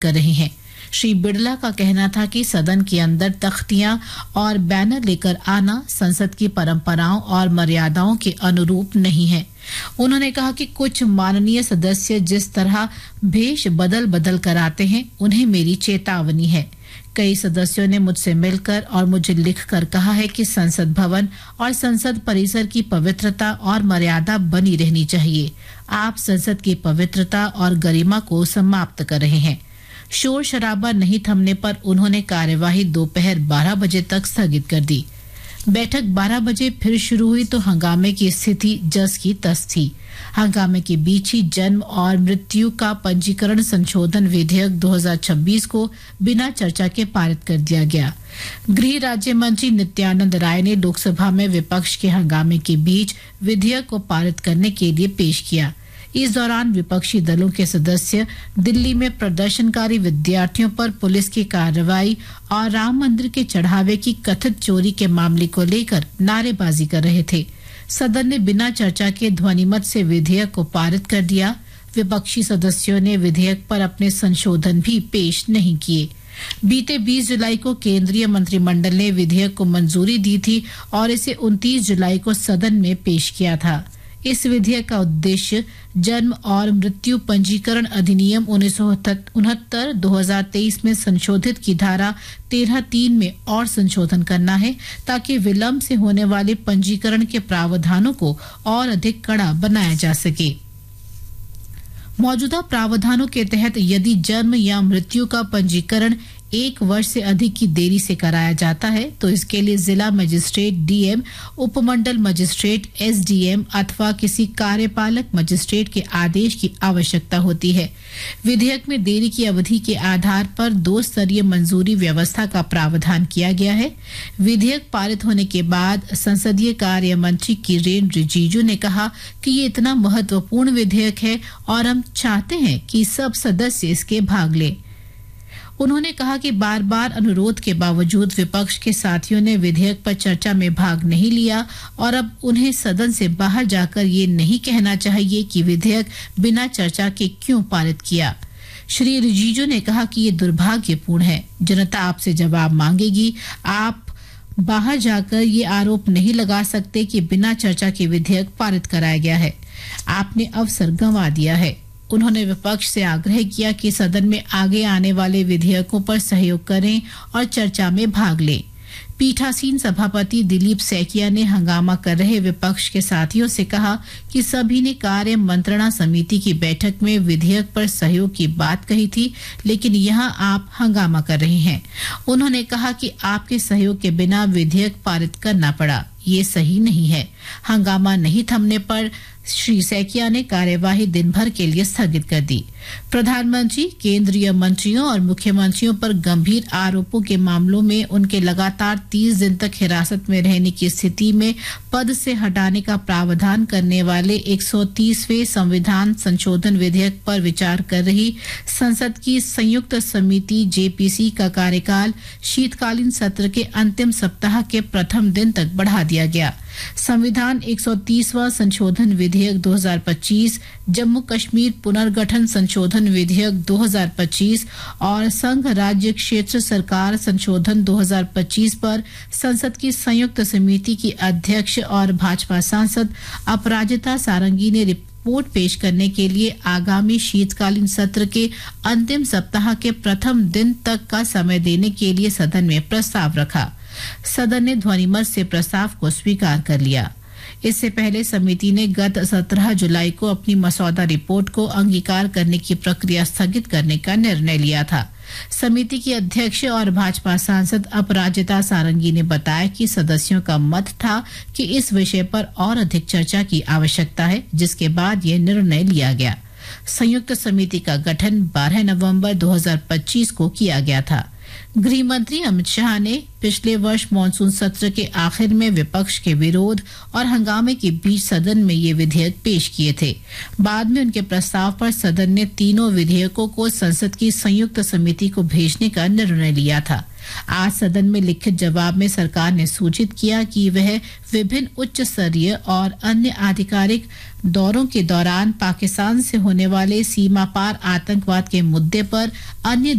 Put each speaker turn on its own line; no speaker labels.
कर रहे हैं। श्री बिड़ला का कहना था कि सदन के अंदर तख्तियां और बैनर लेकर आना संसद की परंपराओं और मर्यादाओं के अनुरूप नहीं है। उन्होंने कहा कि कुछ माननीय सदस्य जिस तरह भेष बदल कर आते हैं, उन्हें मेरी चेतावनी है। कई सदस्यों ने मुझसे मिलकर और मुझे लिखकर कहा है कि संसद भवन और संसद परिसर की पवित्रता और मर्यादा बनी रहनी चाहिए। आप संसद की पवित्रता और गरिमा को समाप्त कर रहे हैं। शोर शराबा नहीं थमने पर उन्होंने कार्यवाही दोपहर 12 बजे तक स्थगित कर दी। बैठक 12 बजे फिर शुरू हुई तो हंगामे की स्थिति जस की तस थी। हंगामे के बीच ही जन्म और मृत्यु का पंजीकरण संशोधन विधेयक 2026 को बिना चर्चा के पारित कर दिया गया। गृह राज्य मंत्री नित्यानंद राय ने लोकसभा में विपक्ष के हंगामे के बीच विधेयक को पारित करने के लिए पेश किया। इस दौरान विपक्षी दलों के सदस्य दिल्ली में प्रदर्शनकारी विद्यार्थियों पर पुलिस की कार्रवाई और राम मंदिर के चढ़ावे की कथित चोरी के मामले को लेकर नारेबाजी कर रहे थे। सदन ने बिना चर्चा के ध्वनिमत से विधेयक को पारित कर दिया। विपक्षी सदस्यों ने विधेयक पर अपने संशोधन भी पेश नहीं किए। बीते 20 जुलाई को केंद्रीय मंत्रिमंडल ने विधेयक को मंजूरी दी थी और इसे 29 जुलाई को सदन में पेश किया था। इस विधेयक का उद्देश्य जन्म और मृत्यु पंजीकरण अधिनियम 1969 2023 में संशोधित की धारा 13(3) में और संशोधन करना है, ताकि विलंब से होने वाले पंजीकरण के प्रावधानों को और अधिक कड़ा बनाया जा सके। मौजूदा प्रावधानों के तहत यदि जन्म या मृत्यु का पंजीकरण 1 वर्ष से अधिक की देरी से कराया जाता है तो इसके लिए जिला मजिस्ट्रेट डीएम, उपमंडल मजिस्ट्रेट एसडीएम अथवा किसी कार्यपालक मजिस्ट्रेट के आदेश की आवश्यकता होती है। विधेयक में देरी की अवधि के आधार पर 2 स्तरीय मंजूरी व्यवस्था का प्रावधान किया गया है। विधेयक पारित होने के बाद संसदीय कार्य मंत्री किरेन रिजिजू ने कहा कि ये इतना महत्वपूर्ण विधेयक है और हम चाहते हैं कि सब सदस्य इसके भाग लें। उन्होंने कहा कि बार बार अनुरोध के बावजूद विपक्ष के साथियों ने विधेयक पर चर्चा में भाग नहीं लिया और अब उन्हें सदन से बाहर जाकर ये नहीं कहना चाहिए कि विधेयक बिना चर्चा के क्यों पारित किया। श्री रिजिजू ने कहा कि ये दुर्भाग्यपूर्ण है। जनता आपसे जवाब मांगेगी। आप बाहर जाकर ये आरोप नहीं लगा सकते कि बिना चर्चा के विधेयक पारित कराया गया है। आपने अवसर गंवा दिया है। उन्होंने विपक्ष से आग्रह किया कि सदन में आगे आने वाले विधेयकों पर सहयोग करें और चर्चा में भाग लें। पीठासीन सभापति दिलीप सैकिया ने हंगामा कर रहे विपक्ष के साथियों से कहा कि सभी ने कार्य मंत्रणा समिति की बैठक में विधेयक पर सहयोग की बात कही थी, लेकिन यहां आप हंगामा कर रहे हैं। उन्होंने कहा कि आपके सहयोग के बिना विधेयक पारित करना पड़ा, ये सही नहीं है। हंगामा नहीं थमने पर श्री सैकिया ने कार्यवाही दिन भर के लिए स्थगित कर दी। प्रधानमंत्री, केंद्रीय मंत्रियों और मुख्यमंत्रियों पर गंभीर आरोपों के मामलों में उनके लगातार 30 दिन तक हिरासत में रहने की स्थिति में पद से हटाने का प्रावधान करने वाले 130वें संविधान संशोधन विधेयक पर विचार कर रही संसद की संयुक्त समिति जेपीसी का कार्यकाल शीतकालीन सत्र के अंतिम सप्ताह के प्रथम दिन तक बढ़ा दिया गया। संविधान 130वां संशोधन विधेयक 2025, जम्मू कश्मीर पुनर्गठन संशोधन विधेयक 2025 और संघ राज्य क्षेत्र सरकार संशोधन 2025 पर संसद की संयुक्त समिति की अध्यक्ष और भाजपा सांसद अपराजिता सारंगी ने रिपोर्ट पेश करने के लिए आगामी शीतकालीन सत्र के अंतिम सप्ताह के प्रथम दिन तक का समय देने के लिए सदन में प्रस्ताव रखा। सदन ने ध्वनिमत से प्रस्ताव को स्वीकार कर लिया। इससे पहले समिति ने गत 17 जुलाई को अपनी मसौदा रिपोर्ट को अंगीकार करने की प्रक्रिया स्थगित करने का निर्णय लिया था। समिति की अध्यक्ष और भाजपा सांसद अपराजिता सारंगी ने बताया कि सदस्यों का मत था कि इस विषय पर और अधिक चर्चा की आवश्यकता है, जिसके बाद यह निर्णय लिया गया। संयुक्त समिति का गठन 12 नवंबर 2025 को किया गया था। गृह मंत्री अमित शाह ने पिछले वर्ष मानसून सत्र के आखिर में विपक्ष के विरोध और हंगामे के बीच सदन में ये विधेयक पेश किए थे। बाद में उनके प्रस्ताव पर सदन ने तीनों विधेयकों को संसद की संयुक्त समिति को भेजने का निर्णय लिया था। आज सदन में लिखित जवाब में सरकार ने सूचित किया कि वह विभिन्न उच्च स्तरीय और अन्य आधिकारिक दौरों के दौरान पाकिस्तान से होने वाले सीमा पार आतंकवाद के मुद्दे पर अन्य